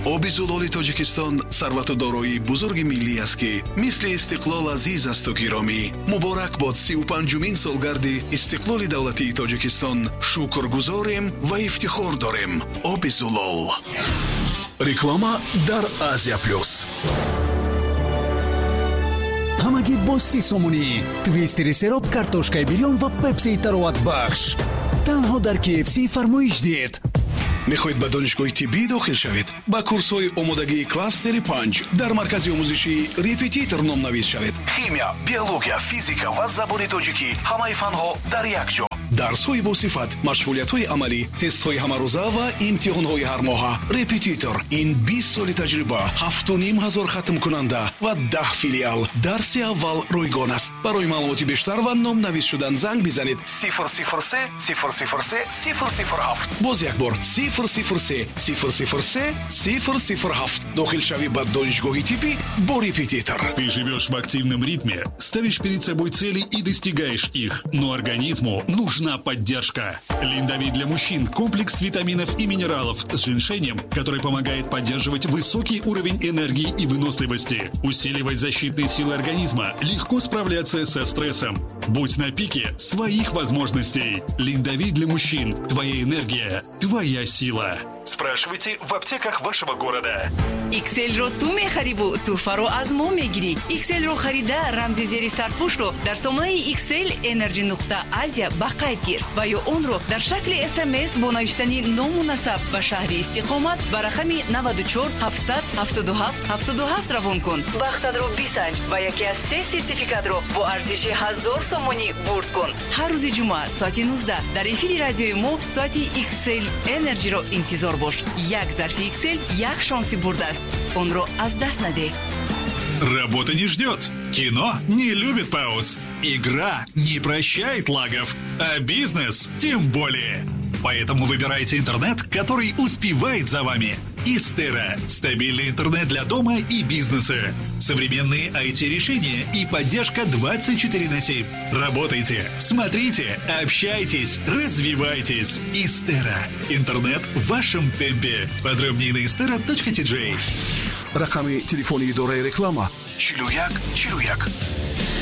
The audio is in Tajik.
оби зулоли тоҷикистон сарвату дороии бузурги миллӣ аст ки мисли истиқлол азиз асту гиромӣ. муборак бод 35-умин солгарди истиқлоли давлатии тоҷикистон. шукргузорем ва ифтихор дорем. оби зулол. реклама дар Азия плюс. ҳамаги бо 30 сомонӣ твистери сероб, картошкаи бирён ва пепсии тароватбахш танҳо дар KFC фармоиш диҳед. мехоҳед ба донишгоҳи тиббӣ дохил шавед? ба курсҳои омодагии кластери 5 дар маркази омӯзиши репетитор номнавис шавед. химия, биология, физика ва забони тоҷикӣ ҳамаи фанҳо дар як ҷо. дарсҳои босифат, машғулиятҳои амалӣ, тестҳои ҳамарӯза ва имтиҳонҳои ҳармоҳа. репетитор ин 20 соли таҷриба, 7500 хатмкунанда ва 10 филиал. дарси аввал ройгон аст. барои маълумоти бештар ва номнавис шудан занг бизанед 003 003 007. боз як бор 003 003 007. дохил шави ба донишгоҳи тиббӣ бо репетитор. Ты живешь в активном ритме, ставишь перед собой цели и достигаешь их, но организму нужна поддержка. Линдавит для мужчин – комплекс витаминов и минералов с женьшенем, который помогает поддерживать высокий уровень энергии и выносливости, усиливать защитные силы организма, легко справляться со стрессом. Будь на пике своих возможностей. Линдавит для мужчин – твоя энергия, твоя сила. Спрашивайте в аптеках вашего города. XL-ро ту мехариву, туфаро аз мо мегирӣ. XL-ро харида рамзи зери сарпӯшро дар сомонаи XL Energy.Asia ба қайд гир ва ё онро дар шакли SMS бо навиштани ному насаб ва шаҳри истиқомат ба рақами 94 700 77 77 равон кун. бахтатро бисанҷ ва яке аз 3 сертификатро бо арзиши 1000 сомонӣ бурд кун. ҳар рӯзи ҷумъа соати 19 дар эфири радиои мо соати XL Energy-ро интизор бош. як зарфи XL, як шонси бурд аст. онро аз даст надеҳ. Работа не ждет. Кино не любит пауз. Игра не прощает лагов. А бизнес тем более. Поэтому выбирайте интернет, который успевает за вами. Истера. Стабильный интернет для дома и бизнеса. Современные IT-решения и поддержка 24/7. Работайте, смотрите, общайтесь, развивайтесь. Истера. Интернет в вашем темпе. Подробнее на istera.tj. рақами телефони идораи реклама 41 41.